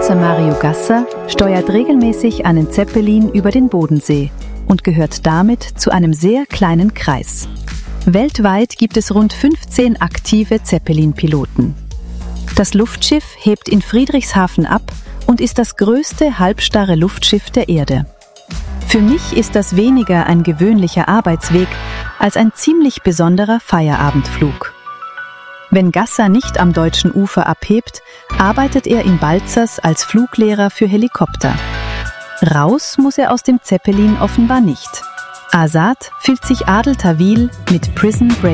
Professor Mario Gasser steuert regelmäßig einen Zeppelin über den Bodensee und gehört damit zu einem sehr kleinen Kreis. Weltweit gibt es rund 15 aktive Zeppelin-Piloten. Das Luftschiff hebt in Friedrichshafen ab und ist das größte halbstarre Luftschiff der Erde. Für mich ist das weniger ein gewöhnlicher Arbeitsweg als ein ziemlich besonderer Feierabendflug. Wenn Gasser nicht am deutschen Ufer abhebt, arbeitet er in Balzers als Fluglehrer für Helikopter. Raus muss er aus dem Zeppelin offenbar nicht. Azad fühlt sich Adel Tawil mit Prison Break